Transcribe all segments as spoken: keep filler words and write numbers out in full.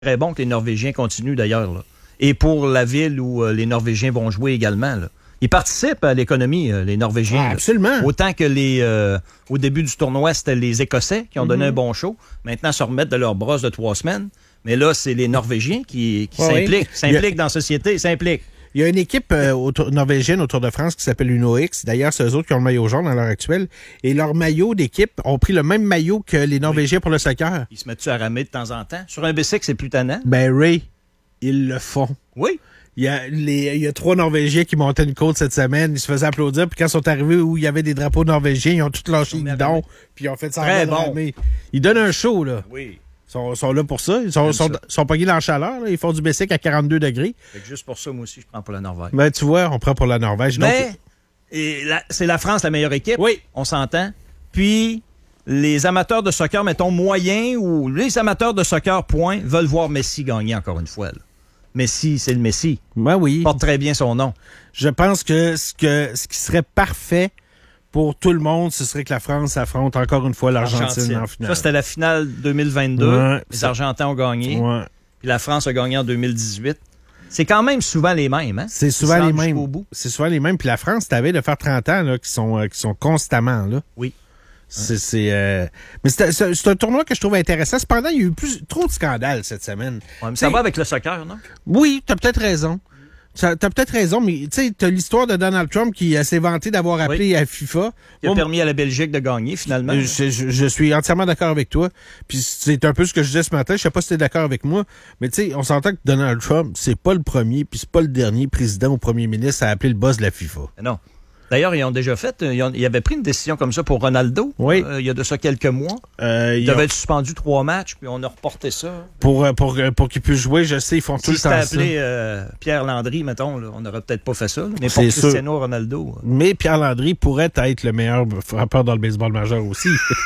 très bon que les Norvégiens continuent d'ailleurs, là. Et pour la ville où euh, les Norvégiens vont jouer également, là. Ils participent à l'économie, euh, les Norvégiens. Ah, absolument. Là. Autant que les euh, au début du tournoi, c'était les Écossais qui ont donné mm-hmm. un bon show. Maintenant, ils se remettent de leur brosse de trois semaines. Mais là, c'est les Norvégiens qui, qui ouais, s'impliquent, oui. s'impliquent a... dans la société, s'impliquent. Il y a une équipe euh, autour, norvégienne au Tour de France qui s'appelle Uno X. D'ailleurs, c'est eux autres qui ont le maillot jaune à l'heure actuelle. Et leur maillot d'équipe ont pris le même maillot que les Norvégiens oui. pour le soccer. Ils se mettent-tu à ramer de temps en temps? Sur un bicycle, c'est plus tannant? Ben, Ray, ils le font. Oui. Il y a, les, il y a trois Norvégiens qui montaient une côte cette semaine. Ils se faisaient applaudir. Puis quand ils sont arrivés où il y avait des drapeaux norvégiens, ils ont tout lâché le guidon. Puis ils ont fait ça en bon. ramer. Ils donnent un show, là. Oui. Ils sont, sont là pour ça. Ils sont, sont, ça. sont pognés dans la chaleur. Là. Ils font du bicycle à quarante-deux degrés. Fait que juste pour ça, moi aussi, je prends pour la Norvège. Ben, tu vois, on prend pour la Norvège. Mais donc... et la, c'est la France la meilleure équipe. Oui. On s'entend. Puis, les amateurs de soccer, mettons, moyens ou les amateurs de soccer, point, veulent voir Messi gagner encore une fois. Là. Messi, c'est le Messi. Ben oui. Il porte très bien son nom. Je pense que ce, que ce qui serait parfait pour tout le monde, ce serait que la France affronte encore une fois l'Argentine Argentine. en finale. Ça, c'était la finale deux mille vingt-deux. Ouais, les ça... Argentins ont gagné. Ouais. Puis la France a gagné en deux mille dix-huit. C'est quand même souvent les mêmes, hein? C'est souvent les mêmes. C'est souvent les mêmes. Puis la France, t'avais de faire trente ans, là, qui sont, euh, qui sont constamment là. Oui. C'est, c'est, euh... Mais c'est, c'est, c'est un tournoi que je trouve intéressant. Cependant, il y a eu plus, trop de scandales cette semaine. Ouais, mais ça va avec le soccer, non? Oui, t'as peut-être raison. T'as, t'as peut-être raison, mais tu sais, t'as l'histoire de Donald Trump qui euh, s'est vanté d'avoir appelé oui. à FIFA. Qui a Bon, permis à la Belgique de gagner, finalement. Je, je, je suis entièrement d'accord avec toi. Puis c'est un peu ce que je disais ce matin. Je sais pas si t'es d'accord avec moi, mais tu sais, on s'entend que Donald Trump, c'est pas le premier, puis c'est pas le dernier président ou premier ministre à appeler le boss de la FIFA. Non. D'ailleurs, ils ont déjà fait, ils, ont, ils avaient pris une décision comme ça pour Ronaldo. Oui. Euh, il y a de ça quelques mois. Euh, il devait ont... être suspendu trois matchs, puis on a reporté ça. Pour, pour, pour qu'il puisse jouer, je sais, ils font si tout le temps ça. Si c'était appelé euh, Pierre Landry, mettons, là, on n'aurait peut-être pas fait ça. Là, mais pour Cristiano Ronaldo. Euh... Mais Pierre Landry pourrait être le meilleur frappeur dans le baseball majeur aussi.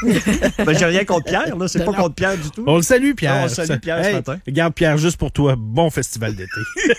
ben, j'ai rien contre Pierre, là. C'est non, pas non. contre Pierre du tout. On le salue, Pierre. Non, on le salue, Pierre, hey, ce matin. Regarde, Pierre, juste pour toi, bon festival d'été.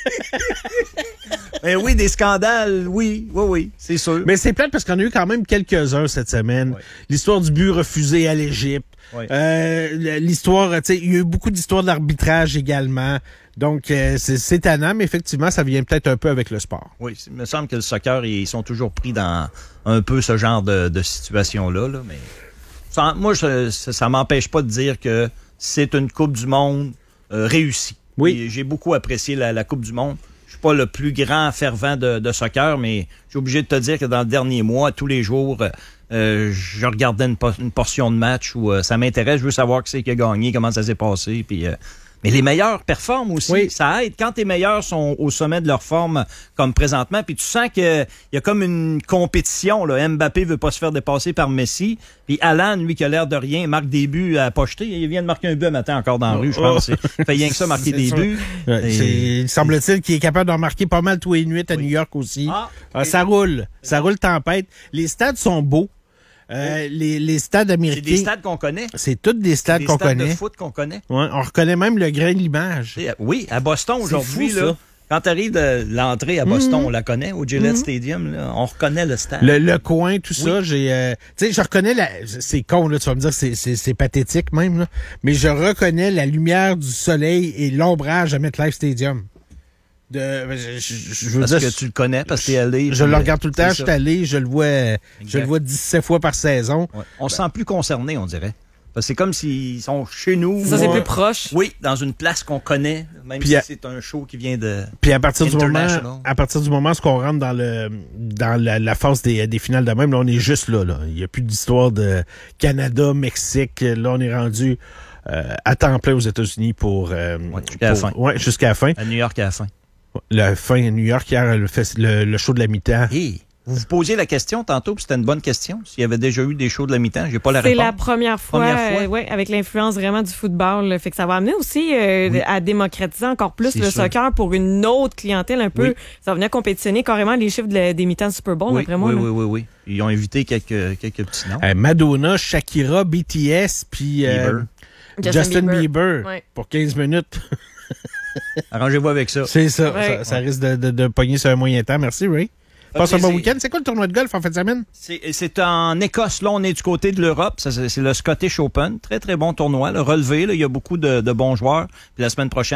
Ben oui, des scandales, oui, oui, oui, c'est sûr. Mais c'est plate parce qu'on a eu quand même quelques-uns cette semaine. Oui. L'histoire du but refusé à l'Égypte. Oui. Euh, l'histoire, tu sais, il y a eu beaucoup d'histoires de l'arbitrage également. Donc, euh, c'est, c'est tannant, mais effectivement, ça vient peut-être un peu avec le sport. Oui, il me semble que le soccer, ils sont toujours pris dans un peu ce genre de, de situation-là. Là, mais ça, moi, je, ça, ça m'empêche pas de dire que c'est une Coupe du Monde euh, réussie. Oui. Et j'ai beaucoup apprécié la, la Coupe du Monde. Je suis pas le plus grand fervent de, de soccer, mais je suis obligé de te dire que dans le dernier mois, tous les jours, euh, je regardais une, une portion de match où euh, ça m'intéresse. Je veux savoir qui c'est qui a gagné, comment ça s'est passé. Puis, euh, mais les meilleurs performent aussi. Oui. Ça aide. Quand tes meilleurs sont au sommet de leur forme, comme présentement, puis tu sens qu'il y a comme une compétition. Là. Mbappé veut pas se faire dépasser par Messi. Puis Alan, lui, qui a l'air de rien, marque des buts à pocheter. Il vient de marquer un but un matin encore dans la rue, je pense. Il fait rien que ça, marquer des buts. Ouais, et... Il semble-t-il qu'il est capable d'en marquer pas mal tous les nuits à oui. New York aussi. Ah, ah, ça roule. Ça roule tempête. Les stades sont beaux. Euh, les, les stades américains. C'est des stades qu'on connaît. C'est tous des stades des qu'on stades connaît. Des stades de foot qu'on connaît. Ouais, on reconnaît même le grain de l'image. Oui, à Boston aujourd'hui, fou, là. Quand tu arrives de l'entrée à Boston, mm-hmm. on la connaît, au Gillette mm-hmm. Stadium, là, on reconnaît le stade. Le, le coin, tout oui. ça, j'ai... Euh, tu sais, je reconnais la... C'est con, là, tu vas me dire, c'est, c'est, c'est pathétique même, là. Mais je reconnais la lumière du soleil et l'ombrage à MetLife Stadium. De, je, je, je veux parce dire, que tu le connais, parce que t'es allé. Je, je le regarde tout le temps, je suis allé, je le vois, exact. je le vois dix-sept fois par saison. Ouais. On ben. se sent plus concerné, on dirait. Parce que c'est comme s'ils sont chez nous. Ça, c'est plus proche. Oui, dans une place qu'on connaît, même puis si à, c'est un show qui vient de. Puis à partir du moment, à partir du moment où on rentre dans le, dans la, la phase des, des finales de même, là, on est juste là, là. Il n'y a plus d'histoire de Canada, Mexique. Là, on est rendu euh, à temps plein aux États-Unis pour. Euh, ouais, jusqu'à pour, la fin. Ouais, jusqu'à la fin. À New York à la fin. La fin à New York, hier, le, le, le show de la mi-temps. Hey, vous vous posiez la question tantôt, puis c'était une bonne question. S'il y avait déjà eu des shows de la mi-temps, j'ai pas la c'est réponse. C'est la première fois, première fois. Euh, ouais, avec l'influence vraiment du football. Là, fait que ça va amener aussi euh, oui. à démocratiser encore plus c'est le sûr. soccer pour une autre clientèle un peu. Oui. Ça va venir compétitionner carrément les chiffres de la, des mi-temps de Super Bowl, oui, après moi. Oui, là. oui, oui, oui. Ils ont invité quelques, quelques petits noms. Euh, Madonna, Shakira, B T S, puis euh, Justin, Justin Bieber, Bieber ouais. pour quinze minutes. Arrangez-vous avec ça. C'est ça. Ouais. Ça, ça risque de, de, de pogner sur un moyen temps. Merci, Ray. Passe un bon week-end. C'est quoi le tournoi de golf en fin de semaine? C'est, c'est en Écosse. Là, on est du côté de l'Europe. Ça, c'est, c'est le Scottish Open. Très, très bon tournoi. Le relevé, là, il y a beaucoup de, de bons joueurs. Puis la semaine prochaine,